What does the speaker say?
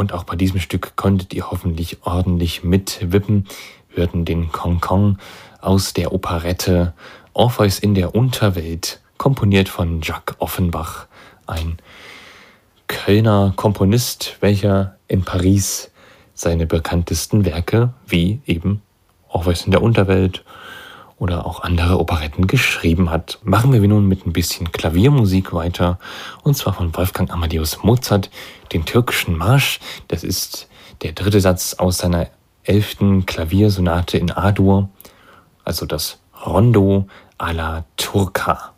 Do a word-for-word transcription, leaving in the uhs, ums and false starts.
Und auch bei diesem Stück konntet ihr hoffentlich ordentlich mitwippen. Wir hörten den Concon aus der Operette Orpheus in der Unterwelt, komponiert von Jacques Offenbach, ein Kölner Komponist, welcher in Paris seine bekanntesten Werke, wie eben Orpheus in der Unterwelt oder auch andere Operetten geschrieben hat. Machen wir nun mit ein bisschen Klaviermusik weiter, und zwar von Wolfgang Amadeus Mozart, den türkischen Marsch. Das ist der dritte Satz aus seiner elften Klaviersonate in A-Dur, also das Rondo alla Turca.